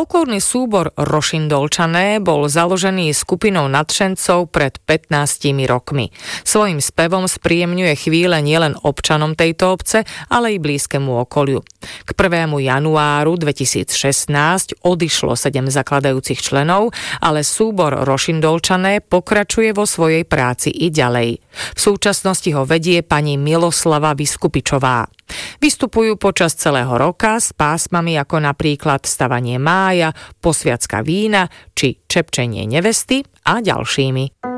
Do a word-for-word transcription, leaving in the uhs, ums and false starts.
Folklórny súbor Rošindolčané bol založený skupinou nadšencov pred pätnástimi rokmi. Svojím spevom spríjemňuje chvíle nielen občanom tejto obce, ale i blízkemu okoliu. K prvému januáru dvetisícšestnásť odišlo sedem zakladajúcich členov, ale súbor Rošindolčané pokračuje vo svojej práci i ďalej. V súčasnosti ho vedie pani Miloslava Vyskupičová. Vystupujú počas celého roka s pásmami ako napríklad stavanie mája, posviacka vína či čepčenie nevesty a ďalšími.